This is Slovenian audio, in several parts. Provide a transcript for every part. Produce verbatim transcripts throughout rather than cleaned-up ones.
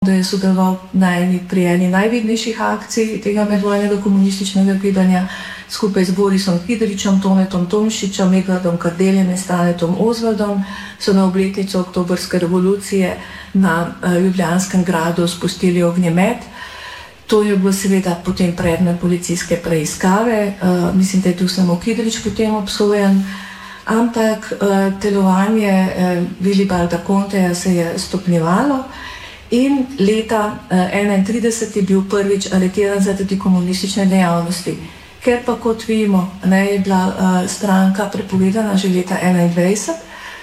da je sodeloval pri eni najvidnejših akcij tega medvojnega komunističnega gibanja skupaj z Borisom Kidričem, Tonetom Tomšičem, Edvardom Kardeljem in Stanetom Osvaldom so na obletnico oktobrske revolucije na Ljubljanskem gradu spustili ognjemet. To je bilo seveda potem predmet policijske preiskave, uh, mislim, da je tu samo Kidrič potem obsojen, ampak uh, delovanje uh, Vilibalda Conteja se je stopnjevalo in leta uh, enaintrideset je bil prvič aretiran zaradi komunistične dejavnosti. Ker pa, kot vemo, ne, je bila uh, stranka prepovedana že leta enaindvajset,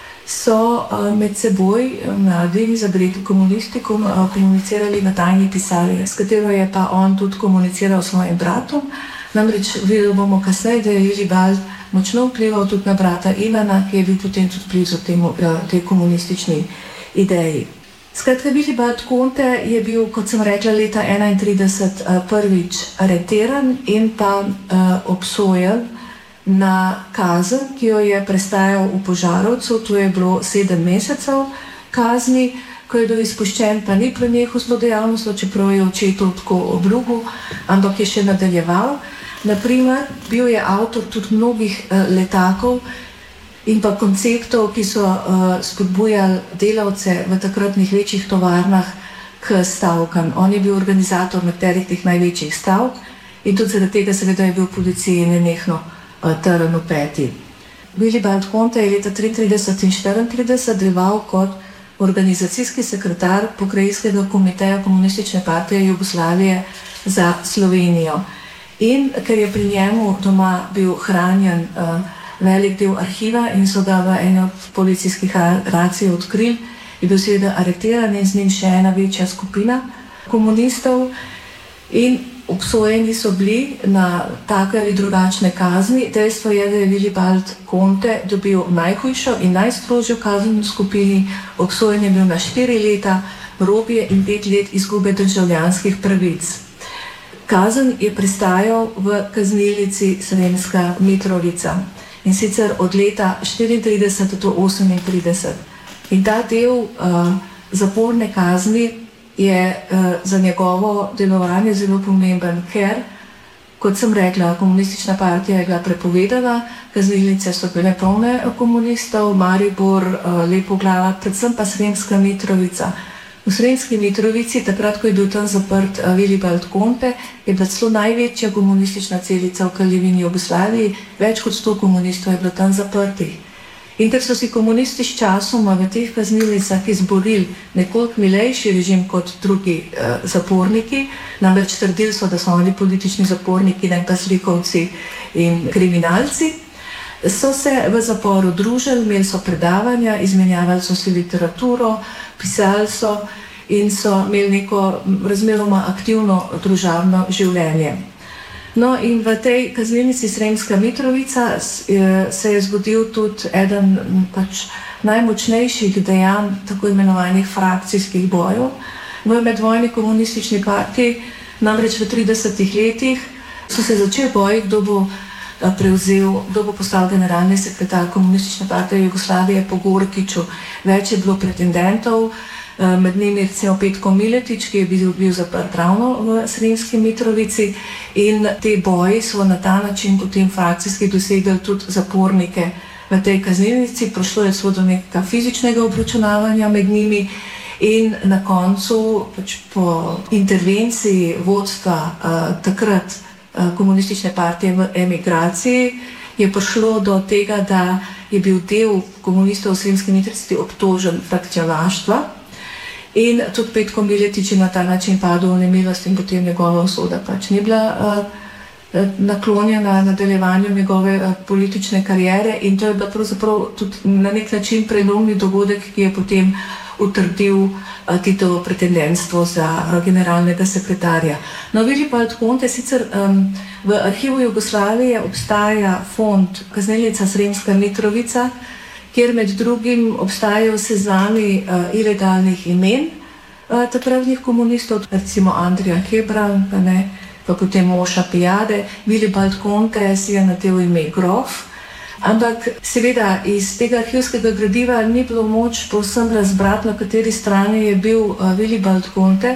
so uh, med seboj mladi zagreti komunisti kom, uh, komunicirali na tajni pisarni, s katero je pa on tudi komuniciral s svojim bratom. Namreč videli bomo kasneje, da je Vilibald močno vplival tudi na brata Ivana, ki je bil potem tudi blizu temu, uh, tej komunistični ideji. Skratka, Vilibald Conte je bil, kot sem rekla, leta enaintrideset uh, prvič areteran in pa uh, obsojen na kazen, ki jo je prestajal v Požarovcu. To je bilo sedem mesecev kazni, ko je bil izpuščen, pa ni prenehal s to dejavnostjo, čeprav je očetu tako obljubil, ampak je še nadaljeval. Naprimer, bil je avtor tudi mnogih uh, letakov in pa konceptov, ki so uh, spodbujali delavce v takratnih večjih tovarnah k stavkam. On je bil organizator nekaterih teh največjih stavk in tudi zaradi tega seveda je bil v policiji nenehno trn v peti. Vilibald Conte je leta triintrideset in štiriintrideset deloval kot organizacijski sekretar pokrajinskega komiteja Komunistične partije Jugoslavije za Slovenijo. In ker je pri njemu doma bil hranjen uh, velik del arhiva in so ga v eni od policijskih racij odkrili, je bil seveda areteran in z njim še ena večja skupina komunistov in obsojeni so bili na take ali drugačne kazni. Dejstvo je, da je Vilibald Conte dobil najhujšo in najstrožjo kazen v skupini. Obsojen je bil na štiri leta robije in pet let izgube državljanskih pravic. Kazen je prestajal v kaznilnici Sremska Mitrovica in sicer od leta štiriintrideset do osemintrideset. In ta del uh, zaporne kazni je uh, za njegovo delovanje zelo pomemben, ker, kot sem rekla, komunistična partija je bila prepovedana, kaznilnice so bile polne komunistov, Maribor, uh, Lepoglava, predvsem pa Sremska Mitrovica. V Sremski Mitrovici, takrat, ko je bil tam zaprt uh, Vilibald Conte, je bila celo največja komunistična celica v Kraljevini Jugoslaviji, več kot sto komunistov je bilo tam zaprtih. In ker so si komunisti s časoma v teh kaznilnicah izborili nekoliko milejši režim kot drugi eh, zaporniki, namreč trdili so, da so oni politični zaporniki, ne pa zlikovci in kriminalci, so se v zaporu družili, imeli so predavanja, izmenjavali so si literaturo, pisali so in so imeli neko razmeroma aktivno družabno življenje. No, in v tej kaznilnici Sremska Mitrovica se je zgodil tudi eden pač najmočnejših dejanj tako imenovanih frakcijskih bojev v medvojni komunistični partiji. Namreč v tridesetih letih so se začeli boji, kdo bo prevzel, kdo bo postal generalni sekretar Komunistične partije Jugoslavije po Gorkiču. Več je bilo pretendentov, med njimi recimo Petko Miletič, ki je bil, bil zaprt ravno v Sremski Mitrovici, in te boji so na ta način potem frakcijski dosegli tudi zapornike v tej kaznilnici. Prišlo je celo do nekega fizičnega obračunavanja med njimi in na koncu pač po intervenciji vodstva uh, takrat uh, komunistične partije v emigraciji je prišlo do tega, da je bil del komunistov v Sremski Mitrovici obtožen frakcionaštva. In tudi Petko Miletič je na ta način padel v nemilost in potem njegova usoda pač ni bila uh, naklonjena nadaljevanju njegove uh, politične kariere in to je bila pravzaprav tudi na nek način prelomni dogodek, ki je potem utrdil uh, Titovo pretendentstvo za uh, generalnega sekretarja. No, Vilibald Conte, sicer um, v arhivu Jugoslavije obstaja fond kaznilnica Sremska Mitrovica, kjer med drugim obstajajo seznami uh, ilegalnih imen uh, takratnih komunistov, recimo Andrija Hebran, pa, ne, pa potem Moša Pijade. Vilibald Conte si je nadel ime Grof, ampak seveda iz tega arhivskega gradiva ni bilo moč povsem razbrati, na kateri strani je bil uh, Vilibald Conte.